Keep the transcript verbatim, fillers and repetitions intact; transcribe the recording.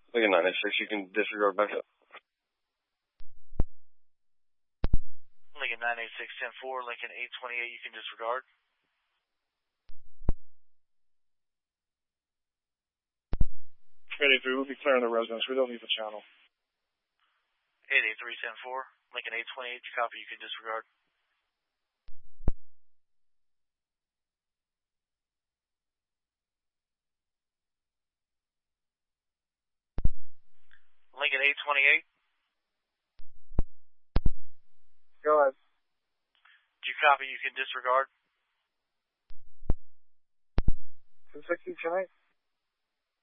Lincoln nine eight six, you can disregard backup. Lincoln nine eight six, ten four, Lincoln eight twenty-eight, you can disregard. eight eight three, we'll be clearing the residence. We don't need the channel. eight eight three, ten four, Lincoln eight twenty-eight, you copy, you can disregard. Lincoln eight twenty-eight. Go ahead. Do you copy, you can disregard? two sixty tonight?